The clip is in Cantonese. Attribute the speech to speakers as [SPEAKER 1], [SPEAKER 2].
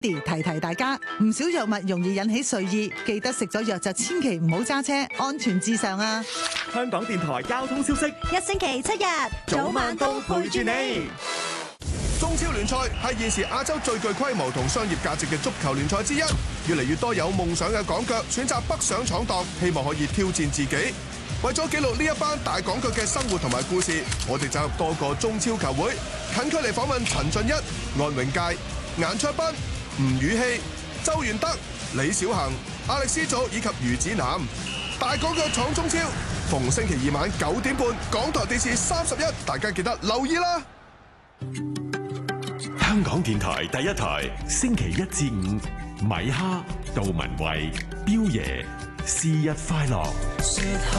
[SPEAKER 1] 提提大家，唔少藥物容易引起睡意，記得食咗藥就千祈唔好揸車，安全至上啊！
[SPEAKER 2] 香港電台交通消息，
[SPEAKER 3] 一星期7日，早晚都陪住你。
[SPEAKER 4] 中超聯賽係現時亞洲最具規模同商業價值嘅足球聯賽之一，越嚟越多有夢想嘅港腳選擇北上闖蕩，希望可以挑戰自己。為咗記錄呢一班大港腳嘅生活同埋故事，我哋走入多個中超球會，近距離訪問陳俊一、安永佳、顏卓彬、吳宇希、周元德、李小恒、亞力斯祖以及余子南。大港腳闖中超，逢星期2晚9點半，港台電視31，大家記得留意啦。
[SPEAKER 5] 香港電台第一台，星期1至5，米哈、杜文慧、彪爺，生日快樂。